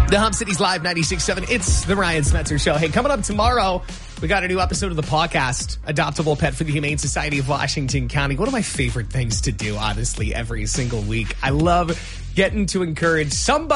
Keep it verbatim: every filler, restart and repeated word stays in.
The Hum City's Live ninety-six point seven. It's the Ryan Spencer Show. Hey, coming up tomorrow, we got a new episode of the podcast, Adoptable Pet for the Humane Society of Washington County. One of my favorite things to do, honestly, every single week. I love getting to encourage somebody